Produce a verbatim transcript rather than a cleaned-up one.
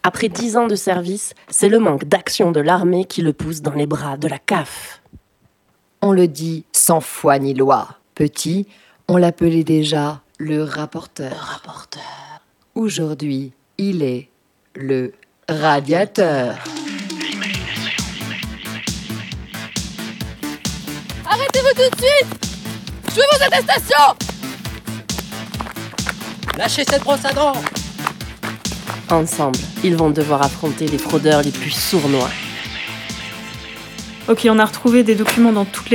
Après dix ans de service, c'est le manque d'action de l'armée qui le pousse dans les bras de la C A F. On le dit sans foi ni loi. Petit, on l'appelait déjà le rapporteur. Le rapporteur. Aujourd'hui, il est le radiateur. Arrêtez-vous tout de suite! Je veux vos attestations! Lâchez cette brosse à dents! Ensemble, ils vont devoir affronter les fraudeurs les plus sournois. Ok, on a retrouvé des documents dans toutes les